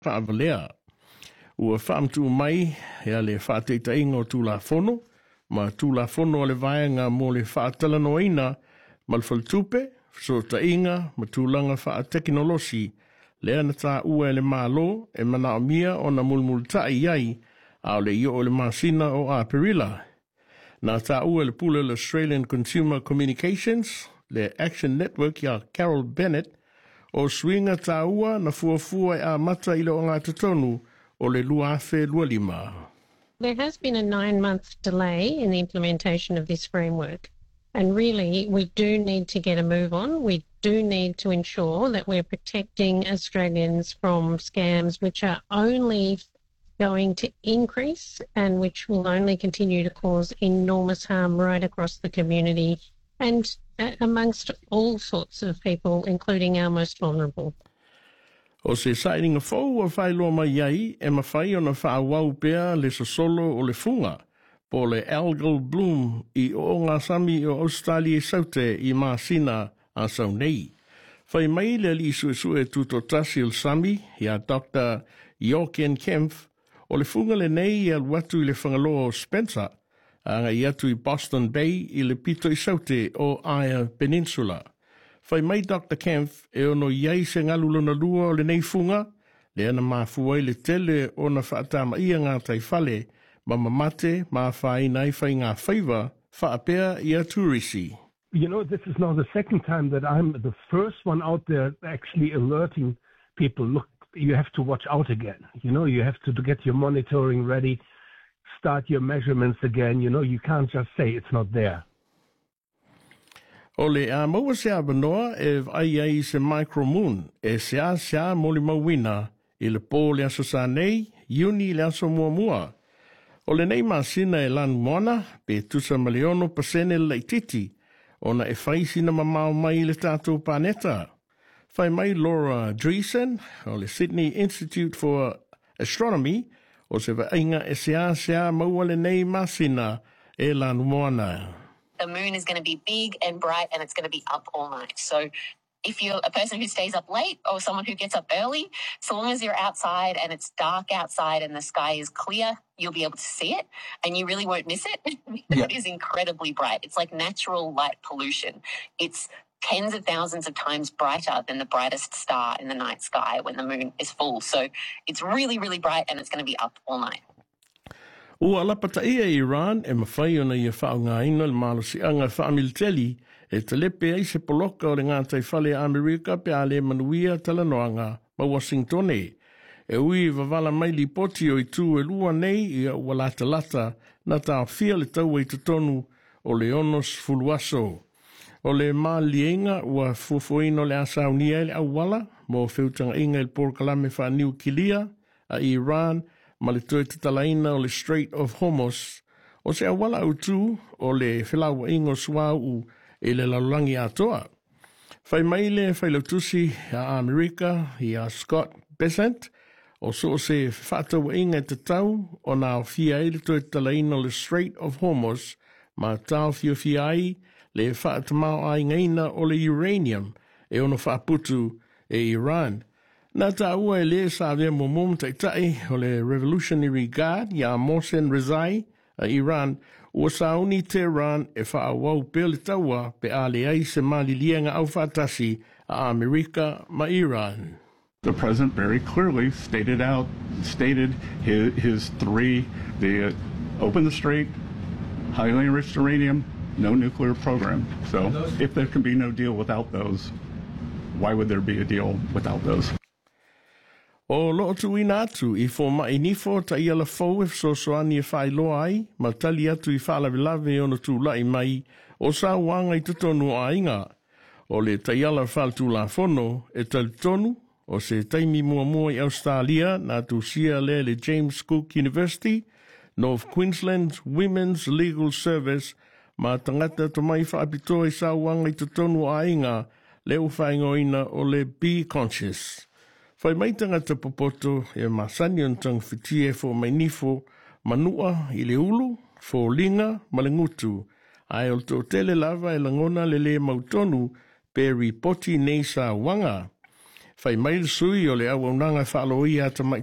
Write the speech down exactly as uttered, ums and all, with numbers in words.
whaavalea. Ua whaamtu mai, ea le whaateitainga o tūla whono, ma tūla whono le vaenga mō le whaatalanoina, ma le whaltupe, so tainga, ma tūlanga whaatekinolosi, lea na tā ua le mālo, e mana o mia o na mulmultai iai, au le io o le masina o a perila. Na tā ua le pula le Australian Consumer Communications, le Action Network ya Carol Bennett, o swinga tā ua na fuafua e a mata ilo o ngā tatonu o le luafe lualima. There has been a nine-month delay in the implementation of this framework. And really, we do need to get a move on. We do need to ensure that we're protecting Australians from scams which are only going to increase and which will only continue to cause enormous harm right across the community and uh, amongst all sorts of people, including our most vulnerable. O se sairinga fōu a whailo mai iai e mawhai o na whaawau pēr le sosolo o le funga. Po le algal bloom I o ngā sami o Australia saute I māsina a sau nei. Whai mai le li sue sue tuto tasil sami ia Doctor Jochen Kempf o le funga le nei ia watu I le whangaloa o Spencer a ngai atu I Boston Bay I le pito I saute o Eyre Peninsula. Whai mai Doctor Kempf e ono iai se ngalulona lua o le nei funga le ana mafua I le tele o na whaatama ia ngā taifale ma mamate, ma whai nai whai ngā whaiva, whaapea ia tourisi. You know, this is now the second time that I'm the first one out there actually alerting people, look, you have to watch out again. You know, you have to get your monitoring ready, start your measurements again. You know, you can't just say it's not there. O le a maua sea banoa e ai ai se micromoon, e sea sea moli mawina, I le pō le aso sa nei, iuni le aso mua mua. O le nei masina e lan moana, pe tusa maliono pasene leititi, ona e whaisina mamao mai le tātou paneta. Whai mai Laura Dreesen, o le Sydney Institute for Astronomy, o se vainga e sea sea maua le nei masina e lan moana. The moon is going to be big and bright and it's going to be up all night. So if you're a person who stays up late or someone who gets up early, so long as you're outside and it's dark outside and the sky is clear, you'll be able to see it and you really won't miss it. Yeah. It is incredibly bright. It's like natural light pollution. It's tens of thousands of times brighter than the brightest star in the night sky when the moon is full. So it's really, really bright and it's going to be up all night. Ua lapata ia Iran e mawhai ona ia whaungaina le malo si anga whaamilteli e telepe ai se poloka o le ngā taifale Amerika pe ale manuia talanoanga ma Washington e. E ui wavala mai li poti o I tū e lua nei I a ua lata lata na tā whia le tau e tutonu o le onos fuluaso. O le mā lienga ua fufuino le asaunia le awala mo whiutanga inga il porkalame whaniu kilia a Iran ma le tue tatalaina o le Strait of Hormuz o se awala au tū o le whilawa ingo suau e le laulangi atoa. Whai mai le whailautusi a Amerika I a Scott Bessent o so se whātawa inga te tau o nā whia e le tue tatalaina o le Strait of Hormuz ma tau whio whia ai le whātamau ai ngaina o le uranium e ono whāputu e Iran. Nā tā ua e le sa vea momom taitai o le Revolutionary Guard ia Mohsen Rezai a Iran ua sauni Tehran e whaawau pe le taua pe a le ai se malilienga au whatasi a Amerika ma Iran. The president very clearly stated out, stated his, his three, the uh, open the strait, highly enriched uranium, no nuclear program. So if there can be no deal without those, why would there be a deal without those? O loo tu ina atu I fo mai nifo ta ia la fau e so soani e whai loa ai, ma tali atu I whaalavelave ono tu lai mai, o sa wanga I tutonu a inga. O le ta ia la whal tu la fono e tali tonu, o se taimi mua mua I Australia na tu sia le le James Cook University, North Queensland Women's Legal Service, ma tangata to mai whaapito e sa wanga I tutonu a inga, le u whaingoina o le Be Conscious. Whai mai tangata popoto e masani on tang whitie fo mai nifo manua I le ulu, fo linga, ma le ngutu. Ai o to tele lava e langona le le mautonu pe ripoti nei sa wanga. Whai mai le sui o le au au nanga whaalo ia ta mai